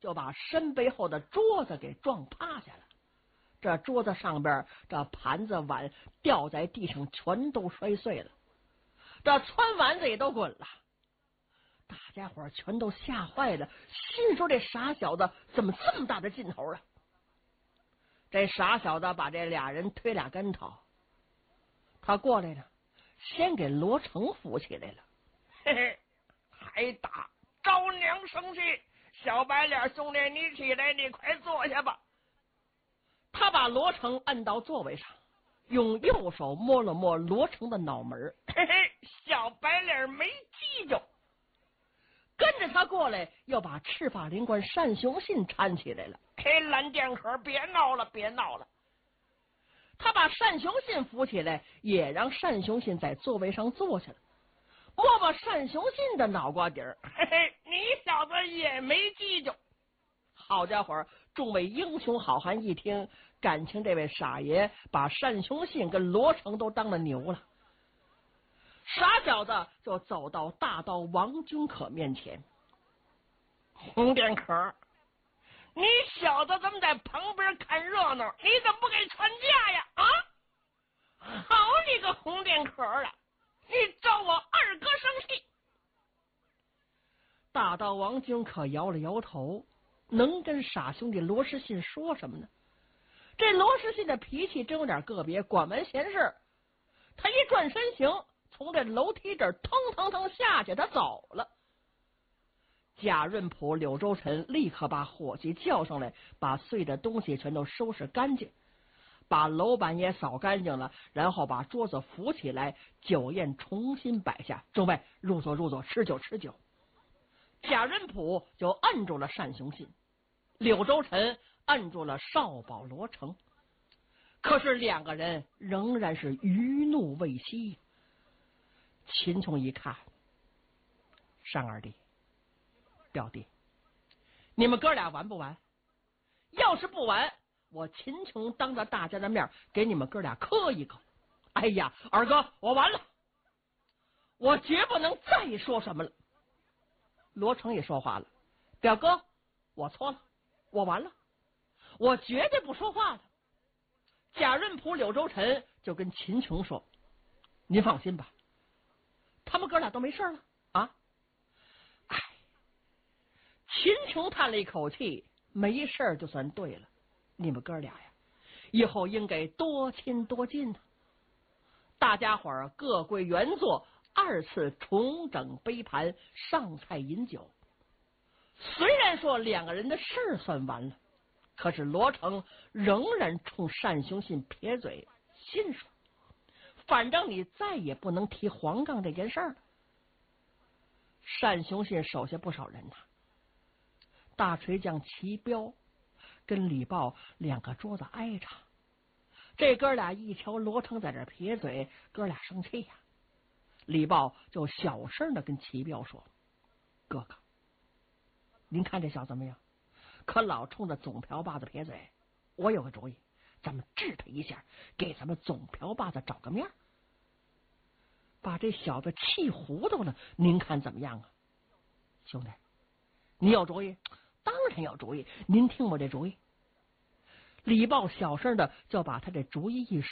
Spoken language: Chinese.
就把身背后的桌子给撞趴下了。这桌子上边这盘子碗掉在地上，全都摔碎了。这汆丸子也都滚了。大家伙全都吓坏了，心说这傻小子怎么这么大的劲头啊？这傻小子把这俩人推俩跟头，他过来了，先给罗成扶起来了。 嘿嘿，还打，招娘生气。小白脸兄弟，你起来，你快坐下吧。 他把罗成按到座位上，用右手摸了摸罗成的脑门。 嘿嘿，小白脸没记着。 跟着他过来，又把赤发灵官单雄信搀起来了。 嘿，蓝剑客，别闹了，别闹了。 他把单雄信扶起来，也让单雄信在座位上坐下了，摸摸单雄信的脑瓜顶儿。 嘿嘿，你小子也没记着。 好家伙，众位英雄好汉一听，感情这位傻爷把单雄信跟罗成都当了牛了。傻小子就走到大刀王君可面前。 红剑客，你小子怎么在旁边看热闹？你怎么不给传架呀？啊！好你个红剑客啊！你招我二哥生气。 大刀王君可摇了摇头，能跟傻兄弟罗时信说什么呢？这罗时信的脾气真有点个别，管完闲事，他一转身行，从这楼梯这儿腾腾腾下去，他走了。贾润甫、柳州臣立刻把伙计叫上来，把碎的东西全都收拾干净，把楼板也扫干净了，然后把桌子扶起来，酒宴重新摆下。众位入座入座，吃酒吃酒。贾润甫就按住了单雄信，柳州臣按住了少保罗成。可是两个人仍然是余怒未息。秦琼一看，单二弟、表弟，你们哥俩玩不玩？要是不玩，我秦琼当着大家的面给你们哥俩磕一个。哎呀，二哥，我完了，我绝不能再说什么了。罗成也说话了，表哥，我错了，我完了，我绝对不说话了。贾润甫、柳州臣就跟秦琼说，您放心吧，他们哥俩都没事了啊。哎，秦琼叹了一口气，没事就算对了，你们哥俩呀，以后应该多亲多近呢。大家伙儿各归原座，二次重整杯盘，上菜饮酒。虽然说两个人的事算完了，可是罗成仍然冲单雄信撇嘴，心说反正你再也不能提黄杠这件事儿了。单雄信手下不少人呐，大锤匠齐彪跟李豹两个桌子挨着，这哥俩一瞧罗成在这撇嘴，哥俩生气呀。李豹就小声的跟齐彪说，哥哥，您看这小子没有，可老冲着总瓢把子撇嘴，我有个主意，咱们治他一下，给咱们总瓢把子找个面，把这小子气糊涂了，您看怎么样啊？兄弟，你有主意？当然有主意，您听我这主意。李豹小声的就把他这主意一说。